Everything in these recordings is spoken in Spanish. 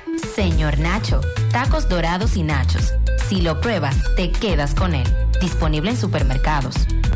Señor Nacho, tacos dorados y nachos. Si lo pruebas, te quedas con él. Disponible en supermercados.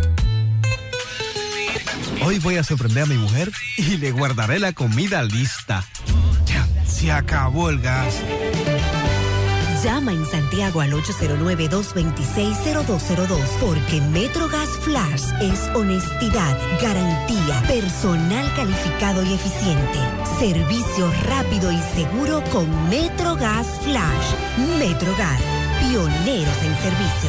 Hoy voy a sorprender a mi mujer y le guardaré la comida lista. Ya, se acabó el gas. Llama en Santiago al 809-226-0202 porque MetroGas Flash es honestidad, garantía, personal calificado y eficiente, servicio rápido y seguro con MetroGas Flash. MetroGas, pioneros en servicio.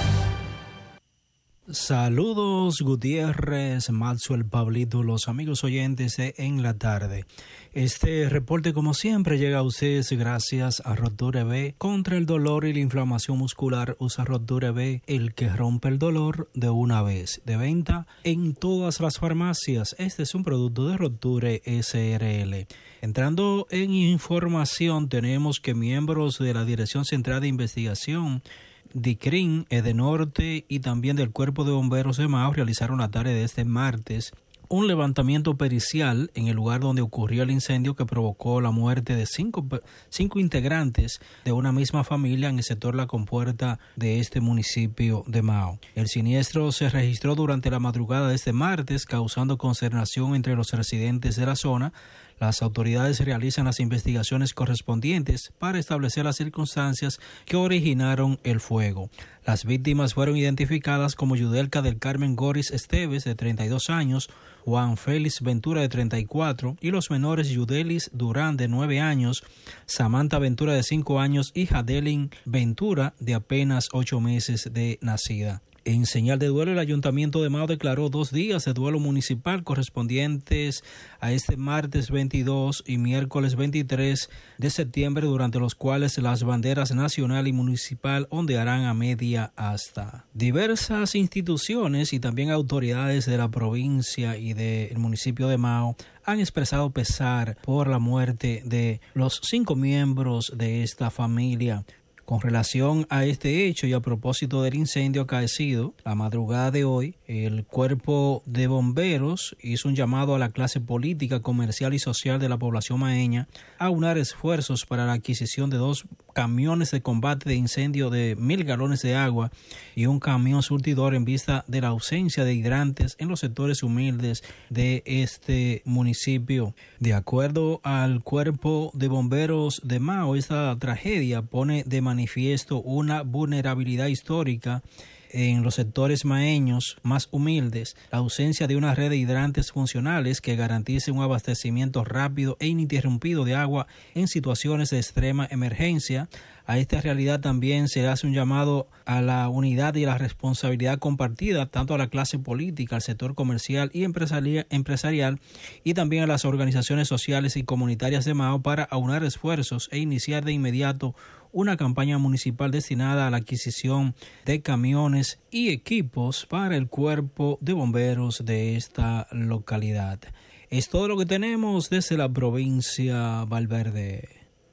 Saludos Gutiérrez, Maxwell, Pablito, los amigos oyentes de En la Tarde. Este reporte, como siempre, llega a ustedes gracias a Roture B. Contra el dolor y la inflamación muscular, usa Roture B, el que rompe el dolor de una vez. De venta en todas las farmacias. Este es un producto de Roture SRL. Entrando en información, tenemos que miembros de la Dirección Central de Investigación, DICRIN, Edenorte y también del Cuerpo de Bomberos de Mao realizaron la tarde de este martes un levantamiento pericial en el lugar donde ocurrió el incendio que provocó la muerte de cinco integrantes de una misma familia en el sector La Compuerta de este municipio de Mao. El siniestro se registró durante la madrugada de este martes, causando consternación entre los residentes de la zona. Las autoridades realizan las investigaciones correspondientes para establecer las circunstancias que originaron el fuego. Las víctimas fueron identificadas como Yudelka del Carmen Goris Esteves, de 32 años, Juan Félix Ventura, de 34, y los menores Yudelis Durán, de 9 años, Samantha Ventura, de 5 años, y Jadelin Ventura, de apenas 8 meses de nacida. En señal de duelo, el Ayuntamiento de Mao declaró 2 días de duelo municipal correspondientes a este martes 22 y miércoles 23 de septiembre, durante los cuales las banderas nacional y municipal ondearán a media asta. Diversas instituciones y también autoridades de la provincia y del municipio de Mao han expresado pesar por la muerte de los 5 miembros de esta familia. Con relación a este hecho y a propósito del incendio acaecido la madrugada de hoy, el Cuerpo de Bomberos hizo un llamado a la clase política, comercial y social de la población maeña a unar esfuerzos para la adquisición de 2 camiones de combate de incendio de 1,000 galones de agua y un camión surtidor en vista de la ausencia de hidrantes en los sectores humildes de este municipio. De acuerdo al Cuerpo de Bomberos de Mao, esta tragedia pone de manifiesto una vulnerabilidad histórica en los sectores maeños más humildes, la ausencia de una red de hidrantes funcionales que garantice un abastecimiento rápido e ininterrumpido de agua en situaciones de extrema emergencia. A esta realidad también se hace un llamado a la unidad y la responsabilidad compartida tanto a la clase política, al sector comercial y empresarial y también a las organizaciones sociales y comunitarias de Mao para aunar esfuerzos e iniciar de inmediato una campaña municipal destinada a la adquisición de camiones y equipos para el Cuerpo de Bomberos de esta localidad. Es todo lo que tenemos desde la provincia Valverde.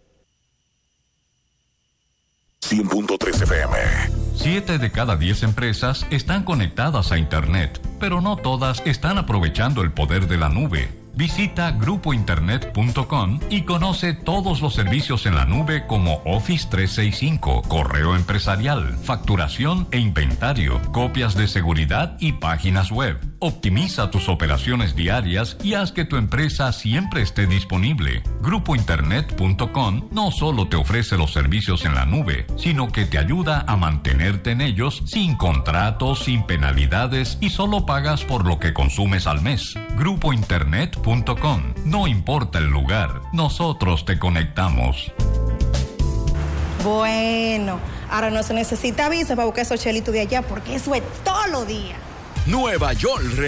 100.3 FM. 7 de cada 10 empresas están conectadas a Internet, pero no todas están aprovechando el poder de la nube. Visita grupointernet.com y conoce todos los servicios en la nube como Office 365, correo empresarial, facturación e inventario, copias de seguridad y páginas web. Optimiza tus operaciones diarias y haz que tu empresa siempre esté disponible. Grupointernet.com no solo te ofrece los servicios en la nube, sino que te ayuda a mantenerte en ellos sin contratos, sin penalidades y solo pagas por lo que consumes al mes. Grupointernet.com. No importa el lugar, nosotros te conectamos. Bueno, ahora no se necesita visa para buscar esos chelitos de allá porque eso es todos los días. Nueva York